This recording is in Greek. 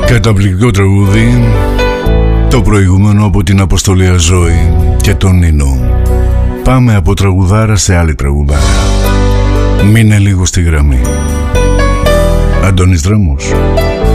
Καταπληκτικό τραγούδι. Το προηγούμενο από την Αποστολή Αζώη και τον Νίνο. Πάμε από τραγουδάρα σε άλλη τραγουδάρα. Μείνε λίγο στη γραμμή. Αντώνης Δράμος.